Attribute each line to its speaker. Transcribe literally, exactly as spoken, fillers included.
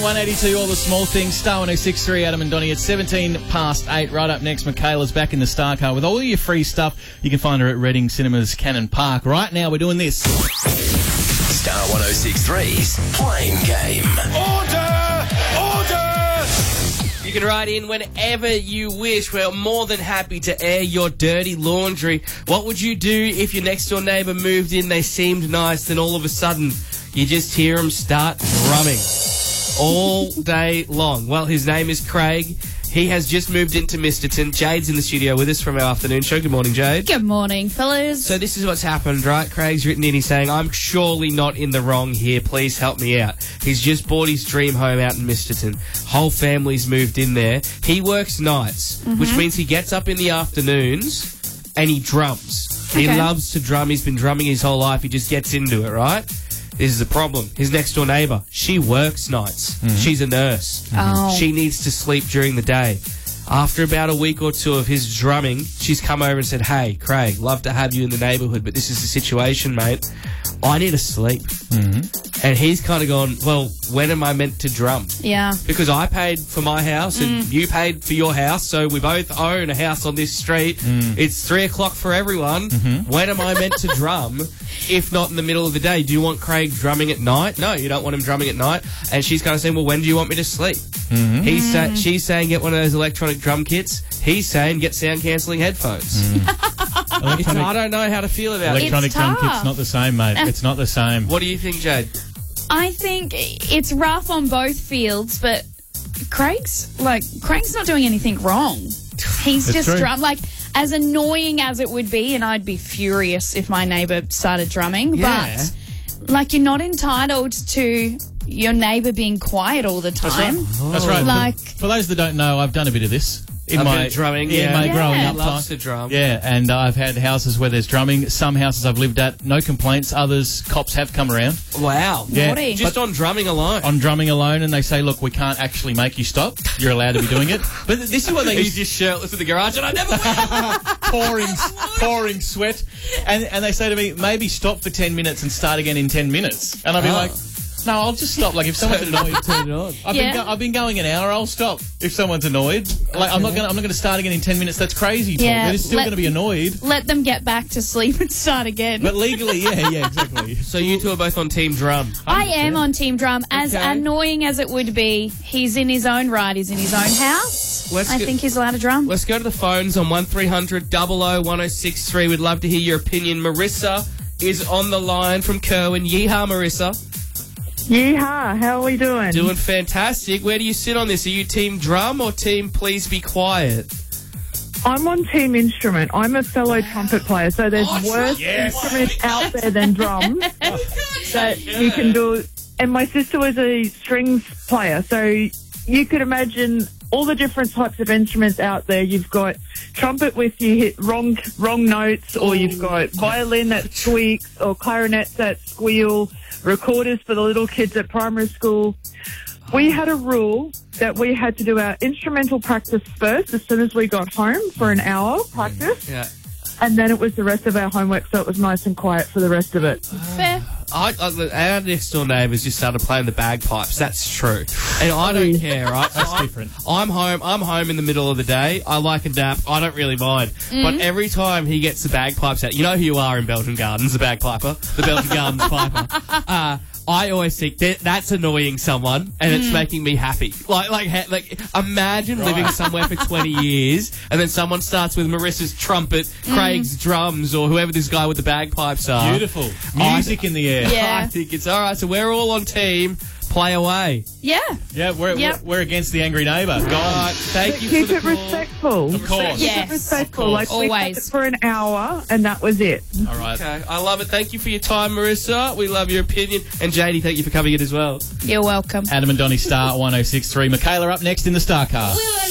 Speaker 1: one eighty-two, all the small things. Star one oh six point three, Adam and Donnie at seventeen past eight. Right up next, Michaela's back in the Star Car with all your free stuff. You can find her at Reading Cinemas, Cannon Park. Right now, we're doing this.
Speaker 2: Star one oh six point three's Playing Game.
Speaker 3: Order! Order!
Speaker 4: You can write in whenever you wish. We're more than happy to air your dirty laundry. What would you do if your next door neighbour moved in, they seemed nice, then all of a sudden you just hear them start drumming all day long? Well, his name is Craig. He has just moved into Misterton. Jade's in the studio with us from our afternoon show. Good morning, Jade.
Speaker 5: Good morning, fellas.
Speaker 4: So this is what's happened, right? Craig's written in, he's saying, I'm surely not in the wrong here. Please help me out. He's just bought his dream home out in Misterton. Whole family's moved in there. He works nights, mm-hmm. which means he gets up in the afternoons and he drums. Okay. He loves to drum. He's been drumming his whole life. He just gets into it, right? This is the problem. His next door neighbour, she works nights. Mm-hmm. She's a nurse. Mm-hmm. Oh. She needs to sleep during the day. After about a week or two of his drumming, she's come over and said, hey, Craig, love to have you in the neighbourhood, but this is the situation, mate. I need to sleep. Mm-hmm. And he's kind of gone, well, when am I meant to drum?
Speaker 5: Yeah.
Speaker 4: Because I paid for my house and mm. you paid for your house, so we both own a house on this street. Mm. It's three o'clock for everyone. Mm-hmm. When am I meant to drum, if not in the middle of the day? Do you want Craig drumming at night? No, you don't want him drumming at night. And she's kind of saying, well, when do you want me to sleep? Mm-hmm. He's sa- she's saying get one of those electronic drum kits. He's saying get sound-cancelling headphones. Mm. electronic, I don't know how to feel about it.
Speaker 1: Electronic drum kit's not the same, mate. It's not the same.
Speaker 4: What do you think, Jade?
Speaker 5: I think it's rough on both fields, but Craig's, like, Craig's not doing anything wrong. He's
Speaker 1: That's
Speaker 5: just
Speaker 1: true.
Speaker 5: drum, like, as annoying as it would be, and I'd be furious if my neighbour started drumming,
Speaker 4: Yeah.
Speaker 5: but, like, you're not entitled to your neighbour being quiet all the time.
Speaker 1: That's right. That's right.
Speaker 5: Like,
Speaker 1: for, for those that don't know, I've done a bit of this. In
Speaker 4: a
Speaker 1: my
Speaker 4: bit of drumming,
Speaker 1: yeah,
Speaker 4: yeah.
Speaker 1: my
Speaker 5: Yeah.
Speaker 1: growing
Speaker 5: He
Speaker 1: up
Speaker 4: loves
Speaker 1: time.
Speaker 4: to drum.
Speaker 1: Yeah, and uh, I've had houses where there's drumming. Some houses I've lived at, no complaints. Others, cops have come around
Speaker 4: Wow.
Speaker 1: Yeah.
Speaker 5: naughty.
Speaker 4: Just on drumming alone.
Speaker 1: on drumming alone, and they say, look, we can't actually make you stop. You're allowed to be doing it. But th- this is what they
Speaker 4: He's
Speaker 1: used
Speaker 4: just shirtless in the garage and I never
Speaker 1: pouring, pouring sweat. And, and they say to me, maybe stop for ten minutes and start again in ten minutes. And I'll be
Speaker 4: Oh.
Speaker 1: like, no, I'll just stop. Like, if someone's annoyed,
Speaker 4: turn it on.
Speaker 1: I've,
Speaker 5: Yeah.
Speaker 1: been go- I've been going an hour. I'll stop if someone's annoyed. Like I'm not gonna I'm not gonna start again in ten minutes. That's crazy. Tom.
Speaker 5: Yeah,
Speaker 1: They're still
Speaker 5: let-
Speaker 1: gonna be annoyed.
Speaker 5: let them get back to sleep and start again.
Speaker 1: But legally, yeah, yeah, exactly.
Speaker 4: So you two are both on Team Drum.
Speaker 5: I am on Team Drum. As
Speaker 4: Okay.
Speaker 5: annoying as it would be, he's in his own right. He's in his own house.
Speaker 4: Let's
Speaker 5: I
Speaker 4: go-
Speaker 5: think he's allowed to drum.
Speaker 4: Let's go to the phones on one three hundred double oh one oh six three. We'd love to hear your opinion. Marissa is on the line from Kerwin. Yeehaw, Marissa.
Speaker 6: Yeehaw, how are we doing?
Speaker 4: Doing fantastic. Where do you sit on this? Are you Team Drum or Team Please Be Quiet?
Speaker 6: I'm on Team Instrument. I'm a fellow trumpet player, so there's
Speaker 4: Oh,
Speaker 6: worse
Speaker 4: yes.
Speaker 6: instruments out there than drums that you can do. And my sister was a strings player, so you could imagine all the different types of instruments out there. You've got trumpet with you hit wrong wrong notes, or you've got violin that squeaks, or clarinets that squeal, recorders for the little kids at primary school. We had a rule that we had to do our instrumental practice first as soon as we got home for an hour practice,
Speaker 4: Yeah.
Speaker 6: and then it was the rest of our homework, so it was nice and quiet for the rest of it.
Speaker 5: Fair.
Speaker 4: I, I, our next door neighbours just started playing the bagpipes. That's true, and I don't care. Right?
Speaker 1: That's
Speaker 4: So I'm-
Speaker 1: different.
Speaker 4: I'm home. I'm home in the middle of the day. I like a nap. I don't really mind. But every time he gets the bagpipes out, you know who you are in Belgian Gardens, the bagpiper, the Belgian Gardens piper. Uh, I always think that that's annoying someone, and it's making me happy. Like, like, ha- like, imagine living somewhere for twenty years, and then someone starts with Marissa's trumpet, Craig's drums, or whoever this guy with the bagpipes are.
Speaker 1: Beautiful music in the air.
Speaker 5: Yeah.
Speaker 4: I think it's all right. So we're all on team. Play away.
Speaker 5: Yeah.
Speaker 1: Yeah, we're,
Speaker 5: Yep.
Speaker 1: we're we're against the angry neighbour.
Speaker 4: All
Speaker 1: Go on.
Speaker 4: right. Thank you
Speaker 6: Keep
Speaker 4: for the
Speaker 6: it
Speaker 4: call.
Speaker 6: respectful.
Speaker 1: Of course.
Speaker 6: Keep
Speaker 5: Yes.
Speaker 6: it respectful.
Speaker 1: Of
Speaker 6: Like
Speaker 1: course.
Speaker 6: we had
Speaker 5: Always.
Speaker 6: it for an hour, and that was it.
Speaker 1: All right.
Speaker 4: Okay, I love it. Thank you for your time, Marissa. We love your opinion. And J D, thank you for coming in as well.
Speaker 5: You're welcome.
Speaker 1: Adam and Donnie, Star one oh six point three. Michaela up next in the Star Car.